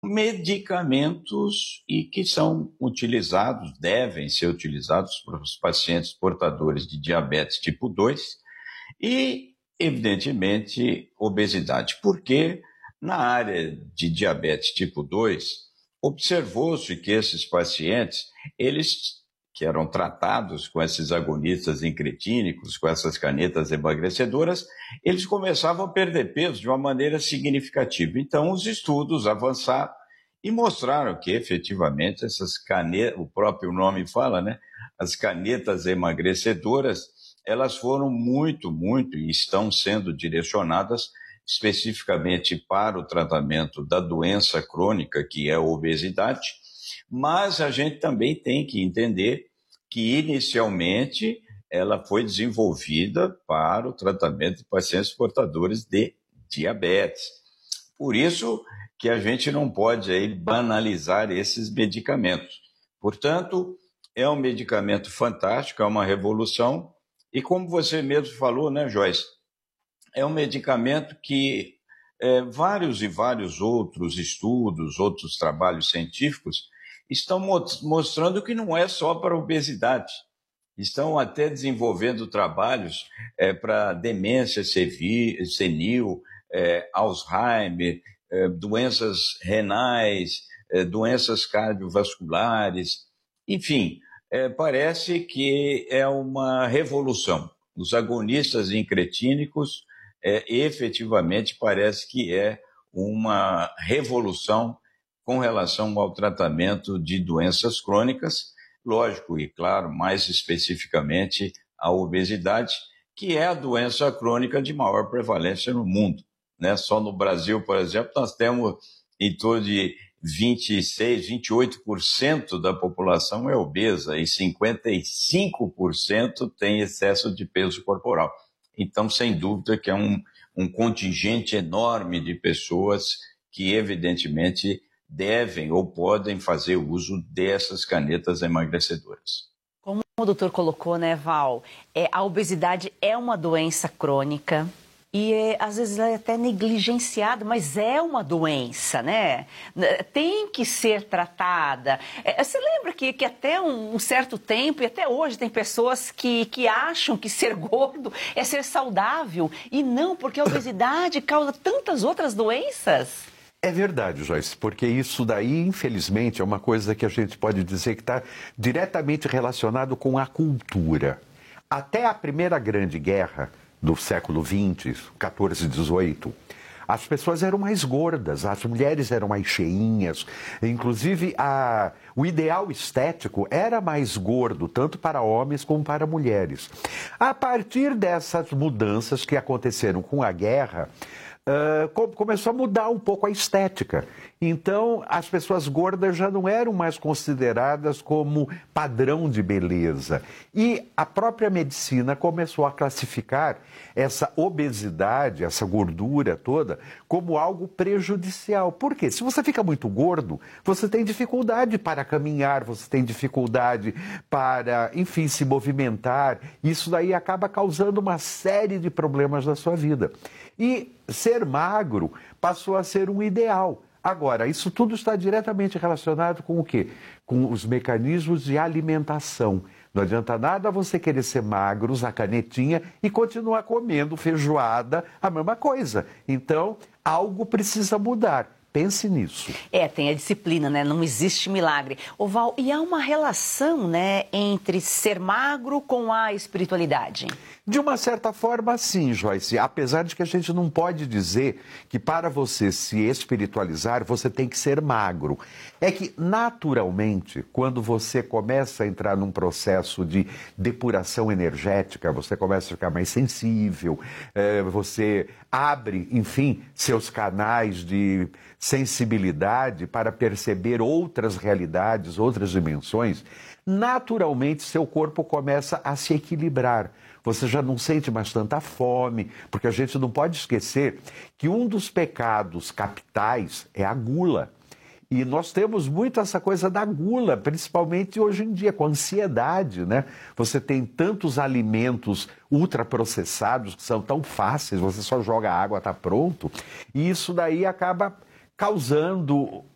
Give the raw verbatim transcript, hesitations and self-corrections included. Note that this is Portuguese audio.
medicamentos e que são utilizados, devem ser utilizados para os pacientes portadores de diabetes tipo dois e, evidentemente, obesidade. Porque na área de diabetes tipo dois, observou-se que esses pacientes, eles que eram tratados com esses agonistas incretínicos, com essas canetas emagrecedoras, eles começavam a perder peso de uma maneira significativa. Então, os estudos avançaram e mostraram que, efetivamente, essas canetas, o próprio nome fala, né? As canetas emagrecedoras, elas foram muito, muito e estão sendo direcionadas especificamente para o tratamento da doença crônica, que é a obesidade, mas a gente também tem que entender que, inicialmente, ela foi desenvolvida para o tratamento de pacientes portadores de diabetes. Por isso que a gente não pode aí banalizar esses medicamentos. Portanto, é um medicamento fantástico, é uma revolução, e como você mesmo falou, né, Joyce, é um medicamento que é, vários e vários outros estudos, outros trabalhos científicos estão mostrando que não é só para obesidade. Estão até desenvolvendo trabalhos é, para demência senil, é, Alzheimer, é, doenças renais, é, doenças cardiovasculares, enfim, é, parece que é uma revolução. Os agonistas incretínicos, é, efetivamente, parece que é uma revolução com relação ao tratamento de doenças crônicas, lógico e claro, mais especificamente a obesidade, que é a doença crônica de maior prevalência no mundo, né? Só no Brasil, por exemplo, nós temos em torno de vinte e seis, vinte e oito por cento da população é obesa e cinquenta e cinco por cento tem excesso de peso corporal. Então, sem dúvida que é um, um contingente enorme de pessoas que, evidentemente, devem ou podem fazer uso dessas canetas emagrecedoras. Como o doutor colocou, né, Val, é, a obesidade é uma doença crônica e é, às vezes ela é até negligenciada, mas é uma doença, né? Tem que ser tratada. É, você lembra que, que até um, um certo tempo, e até hoje, tem pessoas que, que acham que ser gordo é ser saudável, e não, porque a obesidade causa tantas outras doenças. É verdade, Joyce, porque isso daí, infelizmente, é uma coisa que a gente pode dizer que está diretamente relacionado com a cultura. Até a primeira grande guerra do século vinte, quatorze, dezoito, as pessoas eram mais gordas, as mulheres eram mais cheinhas, inclusive a, o ideal estético era mais gordo, tanto para homens como para mulheres. A partir dessas mudanças que aconteceram com a guerra, Uh, começou a mudar um pouco a estética. Então, as pessoas gordas já não eram mais consideradas como padrão de beleza. E a própria medicina começou a classificar essa obesidade, essa gordura toda, como algo prejudicial. Por quê? Se você fica muito gordo, você tem dificuldade para caminhar, você tem dificuldade para, enfim, se movimentar. Isso daí acaba causando uma série de problemas na sua vida. E ser magro passou a ser um ideal. Agora, isso tudo está diretamente relacionado com o quê? Com os mecanismos de alimentação. Não adianta nada você querer ser magro, usar canetinha e continuar comendo feijoada, a mesma coisa. Então, algo precisa mudar. Pense nisso. É, tem a disciplina, né? Não existe milagre. Ô Val, e há uma relação, né, entre ser magro com a espiritualidade? De uma certa forma, sim, Joyce. Apesar de que a gente não pode dizer que para você se espiritualizar, você tem que ser magro. É que, naturalmente, quando você começa a entrar num processo de depuração energética, você começa a ficar mais sensível, é, você abre, enfim, seus canais de sensibilidade para perceber outras realidades, outras dimensões, naturalmente seu corpo começa a se equilibrar. Você já não sente mais tanta fome, porque a gente não pode esquecer que um dos pecados capitais é a gula. E nós temos muito essa coisa da gula, principalmente hoje em dia, com a ansiedade, né? Você tem tantos alimentos ultraprocessados que são tão fáceis, você só joga água, está pronto. E isso daí acaba causando